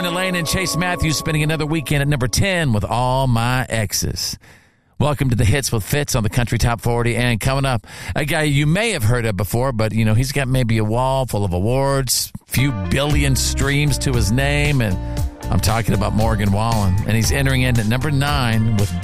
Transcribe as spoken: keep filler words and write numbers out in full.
Lauren Elaine and Chase Matthews spending another weekend at number ten with All My Exes. Welcome to the Hits with Fitz on the Country Top forty. And coming up, a guy you may have heard of before, but, you know, he's got maybe a wall full of awards, few billion streams to his name, and I'm talking about Morgan Wallen. And he's entering in at number nine with